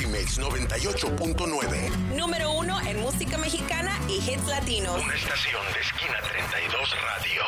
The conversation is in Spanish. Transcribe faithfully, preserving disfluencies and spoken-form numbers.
Notimex noventa y ocho punto nueve. Número uno en música mexicana y hits latinos. Una estación de Esquina treinta y dos Radio.